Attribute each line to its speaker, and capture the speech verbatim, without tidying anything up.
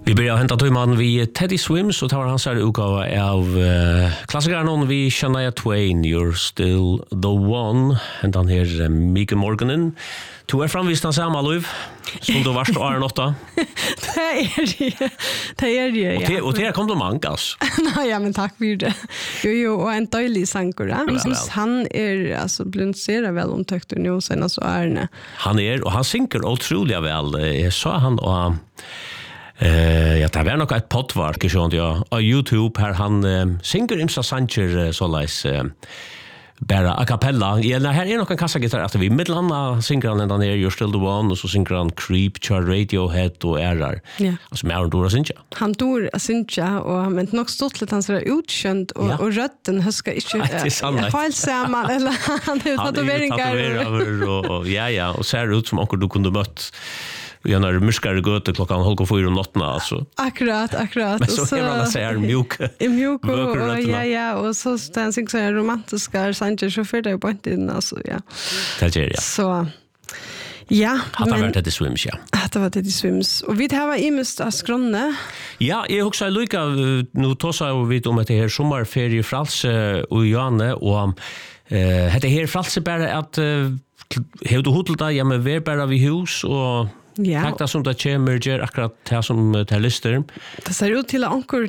Speaker 1: Vi börjar hämta tojman vid Teddy Swims och tar hans här utgåva av uh, klassikern vi Shania Twain, You're Still the One. Hentan här Mikael Morganen. Du är framvistan samma liv som du varst och är åtta.
Speaker 2: Det är det. Det är det, ja.
Speaker 1: Och det, och det kom de mankas.
Speaker 2: Nej, ja, men tack för det. Jo, jo, och en dålig sankora. Jag syns han är alltså blunserar väl omtökt nu sen så är det.
Speaker 1: Han är och han synker otroligt väl. Jag sa han och Eh ja, det var nog ett poddvark sånt ja. På YouTube här han uh, synger imsa sanger uh, så läs uh, bara a cappella. Ja, här är nog en kassagitarr att vi mellan synger han den där You're Still the One och så synger han Creep, Char Radiohead och Errar.
Speaker 2: Ja.
Speaker 1: Alltså mer än då synja.
Speaker 2: Han dår synja och han men nog stort lite han så utkänd och ja. Och rötten huskar inte helt samman eller han har tatueringar
Speaker 1: och, och ja ja och ser ut som onkel du kunde mött. Ja, när muskar gøte klockan halv fyra om natten alltså.
Speaker 2: Akkurat, akkurat.
Speaker 1: Men så, så är man att säga mjuk.
Speaker 2: Mjuk och ja, ja, och så den sig så romantiska sanger så för det på inte alltså, ja.
Speaker 1: Det är ja.
Speaker 2: Så ja,
Speaker 1: hade varit det Swims ja.
Speaker 2: Det var det Swims. Och vi det var imest av skronne.
Speaker 1: Ja, jag också lika nu tosa vi om att det här sommarferie frals och Janne och eh det här frals bara att hur du hotelda ja med ver bara vid hus och ja. Takta som det kommer ger akkurat det som det lister.
Speaker 2: Det ser ut till att ankor